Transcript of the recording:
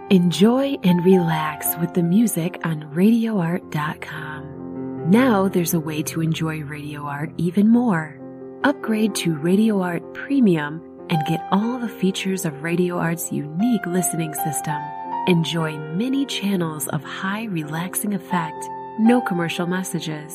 Enjoy and relax with the music on RadioArt.com. Now there's a way to enjoy Radio Art even more. Upgrade to Radio Art Premium and get all the features of Radio Art's unique listening system. Enjoy many channels of high relaxing effect, no commercial messages,